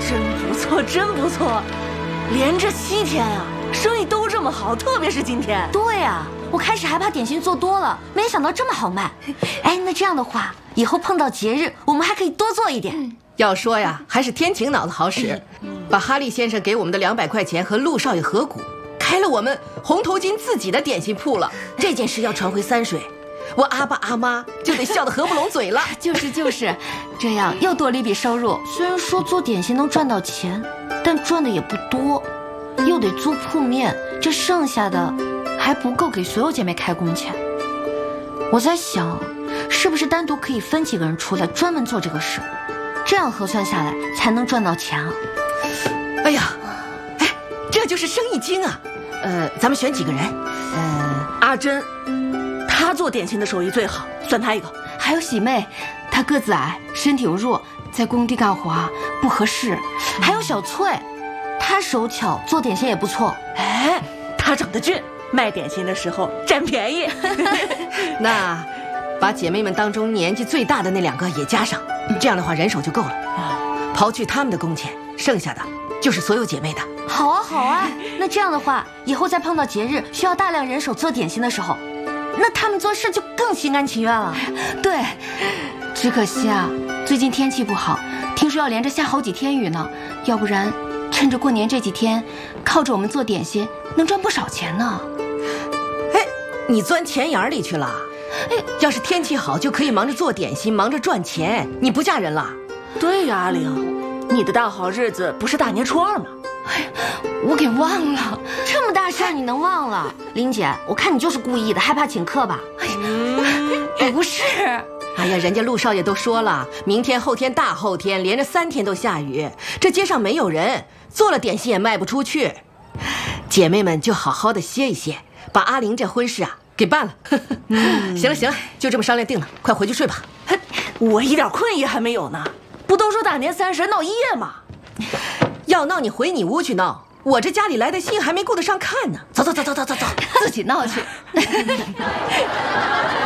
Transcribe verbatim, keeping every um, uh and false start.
真不错，真不错，连着七天啊，生意都这么好，特别是今天。 对呀，我开始还怕点心做多了，没想到这么好卖。哎，那这样的话，以后碰到节日，我们还可以多做一点。嗯、 要说呀，还是天晴脑子好使，嗯、把哈利先生给我们的两百块钱和陆少爷合股，开了我们红头巾自己的点心铺了。这件事要传回三水，我阿爸阿妈就得笑得合不拢嘴了。 就是就是，这样又多了一笔收入。虽然说做点心能赚到钱，但赚的也不多，又得租铺面，这剩下的还不够给所有姐妹开工钱。我在想，是不是单独可以分几个人出来专门做这个事，这样核算下来才能赚到钱啊。 哎呀，哎，这就是生意经啊。呃，咱们选几个人？ 呃，阿珍，她做点心的手艺最好，算她一个。 还有喜妹，她个子矮，身体又弱，在工地干活啊不合适。还有小翠，她手巧，做点心也不错。 哎，她长得俊，卖点心的时候占便宜。 那把姐妹们当中年纪最大的那两个也加上，这样的话人手就够了。刨去他们的工钱，剩下的就是所有姐妹的。 好啊好啊，那这样的话，以后再碰到节日需要大量人手做点心的时候，那他们做事就更心甘情愿了。对，只可惜啊，最近天气不好，听说要连着下好几天雨呢。要不然，趁着过年这几天，靠着我们做点心，能赚不少钱呢。 哎，你钻钱眼里去了？哎，要是天气好，就可以忙着做点心，忙着赚钱。你不嫁人了？ 对呀，阿玲，你的大好日子不是大年初二吗？ 哎，我给忘了，这么大事儿你能忘了？玲姐，我看你就是故意的，害怕请客吧？哎呀，不是。 哎呀，人家陆少爷都说了，明天、后天、大后天，连着三天都下雨，这街上没有人，做了点心也卖不出去。姐妹们就好好的歇一歇，把阿玲这婚事啊给办了。嗯、行了行了，就这么商量定了，快回去睡吧。 我一点困意还没有呢，不都说大年三十闹一夜吗？ 要闹你回你屋去闹，我这家里来的信还没顾得上看呢。走走走走走走走， 自己闹去。